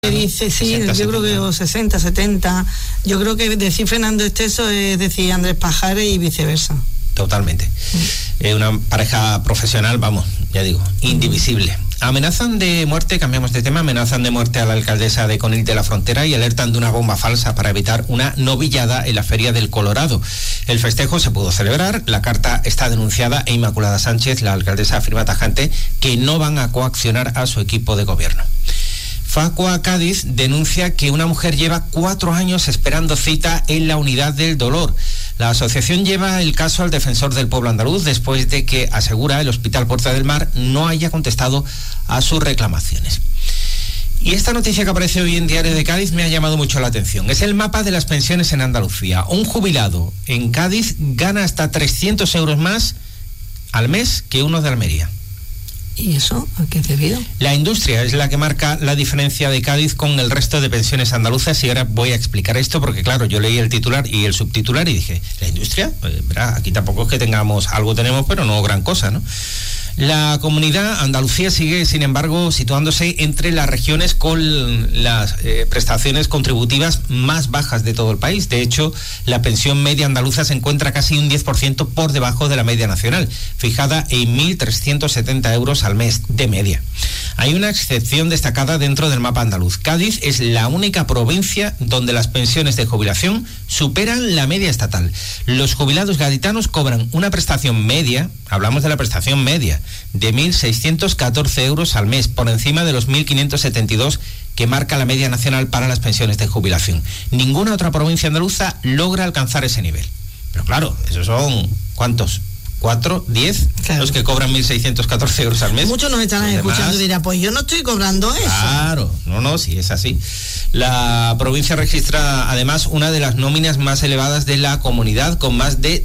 Dice, sí, 60, yo creo que 60, 70. Yo creo que decir Fernando Esteso es decir Andrés Pajares y viceversa. Totalmente. Una pareja profesional, vamos, ya digo, indivisible. Amenazan de muerte, cambiamos de tema, amenazan de muerte a la alcaldesa de Conil de la Frontera y alertan de una bomba falsa para evitar una novillada en la Feria del Colorado. El festejo se pudo celebrar, la carta está denunciada e Inmaculada Sánchez, la alcaldesa, afirma tajante que no van a coaccionar a su equipo de gobierno. Facua Cádiz denuncia que una mujer lleva 4 años esperando cita en la unidad del dolor. La asociación lleva el caso al defensor del pueblo andaluz después de que, asegura, el Hospital Puerta del Mar no haya contestado a sus reclamaciones. Y esta noticia que aparece hoy en Diario de Cádiz me ha llamado mucho la atención. Es el mapa de las pensiones en Andalucía. Un jubilado en Cádiz gana hasta 300 euros más al mes que uno de Almería. ¿Y eso a qué es debido? La industria es la que marca la diferencia de Cádiz con el resto de pensiones andaluzas y ahora voy a explicar esto porque claro, yo leí el titular y el subtitular y dije, ¿la industria? Pues, verá, aquí tampoco es que tengamos, algo tenemos, pero no gran cosa, ¿no? La comunidad Andalucía sigue, sin embargo, situándose entre las regiones con las prestaciones contributivas más bajas de todo el país. De hecho, la pensión media andaluza se encuentra casi un 10% por debajo de la media nacional, fijada en 1.370 euros al mes de media. Hay una excepción destacada dentro del mapa andaluz. Cádiz es la única provincia donde las pensiones de jubilación superan la media estatal. Los jubilados gaditanos cobran una prestación media, hablamos de la prestación media, de 1.614 euros al mes, por encima de los 1.572 que marca la media nacional para las pensiones de jubilación. Ninguna otra provincia andaluza logra alcanzar ese nivel. Pero claro, esos son, ¿cuántos? 4, 10, claro. Los que cobran 1.614 euros al mes. Muchos nos están escuchando y dirán, pues yo no estoy cobrando eso. Claro, no, sí, es así. La provincia registra además una de las nóminas más elevadas de la comunidad, con más de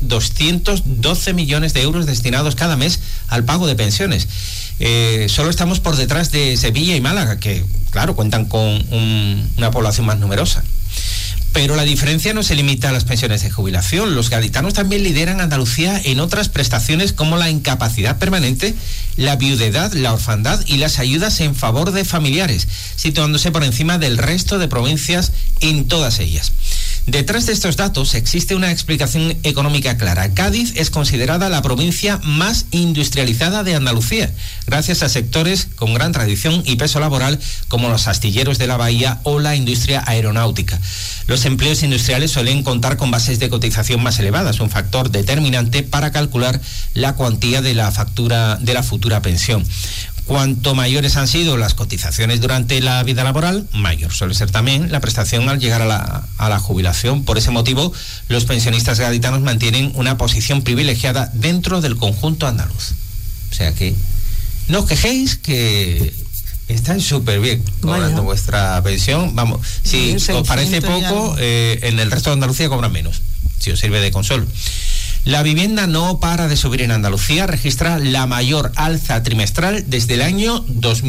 212 millones de euros destinados cada mes al pago de pensiones. Solo estamos por detrás de Sevilla y Málaga, que, claro, cuentan con una población más numerosa. Pero la diferencia no se limita a las pensiones de jubilación. Los gaditanos también lideran Andalucía en otras prestaciones como la incapacidad permanente, la viudedad, la orfandad y las ayudas en favor de familiares, situándose por encima del resto de provincias en todas ellas. Detrás de estos datos existe una explicación económica clara. Cádiz es considerada la provincia más industrializada de Andalucía, gracias a sectores con gran tradición y peso laboral como los astilleros de la bahía o la industria aeronáutica. Los empleos industriales suelen contar con bases de cotización más elevadas, un factor determinante para calcular la cuantía de la factura de la futura pensión. Cuanto mayores han sido las cotizaciones durante la vida laboral, mayor suele ser también la prestación al llegar a la jubilación. Por ese motivo, los pensionistas gaditanos mantienen una posición privilegiada dentro del conjunto andaluz. O sea que no os quejéis, que están súper bien cobrando vuestra pensión. Vamos, si os parece poco, en el resto de Andalucía cobran menos, si os sirve de consuelo. La vivienda no para de subir en Andalucía, registra la mayor alza trimestral desde el año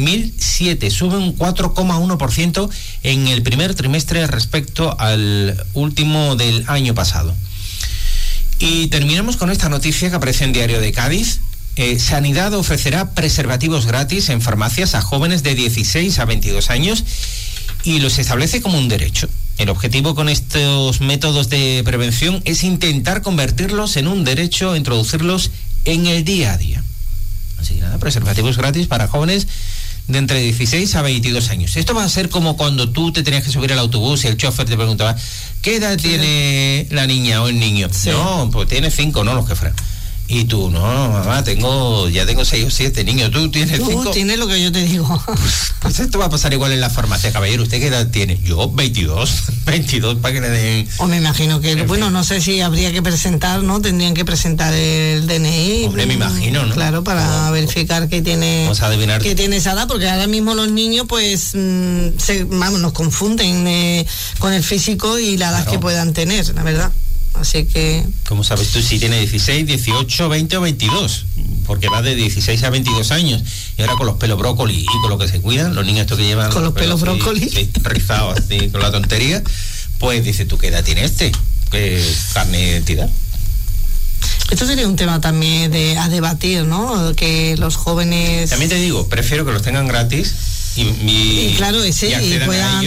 2007. Sube un 4,1% en el primer trimestre respecto al último del año pasado. Y terminamos con esta noticia que aparece en Diario de Cádiz. Sanidad ofrecerá preservativos gratis en farmacias a jóvenes de 16 a 22 años y los establece como un derecho. El objetivo con estos métodos de prevención es intentar convertirlos en un derecho, introducirlos en el día a día. Así que nada, preservativos gratis para jóvenes de entre 16 a 22 años. Esto va a ser como cuando tú te tenías que subir al autobús y el chofer te preguntaba, ¿qué edad tiene la niña o el niño? Sí. No, pues tiene 5, no los que fueran. Y tú, no, mamá, ya tengo 6 o 7 niños, ¿tú tienes 5? Tú tienes lo que yo te digo. Pues esto va a pasar igual en la farmacia, caballero. ¿Usted qué edad tiene? Yo, 22 para que le den... O me imagino que, bueno, no sé si habría que presentar, ¿no? Tendrían que presentar el DNI. Hombre, me imagino, ¿no? Claro, para verificar que tiene... Vamos a adivinar. Que tiene esa edad, porque ahora mismo los niños, pues, nos confunden con el físico y la edad que puedan tener, la verdad. Así que... ¿Cómo sabes tú si tiene 16, 18, 20 o 22? Porque va de 16 a 22 años. Y ahora con los pelos brócoli y con lo que se cuidan, los niños estos que llevan... Con los pelos brócoli. Sí, rizados así, con la tontería. Pues dice, ¿tú qué edad tiene este? ¿Qué carne de identidad? Esto sería un tema también a debatir, ¿no? Que los jóvenes... También te digo, prefiero que los tengan gratis y claro, ese, y puedan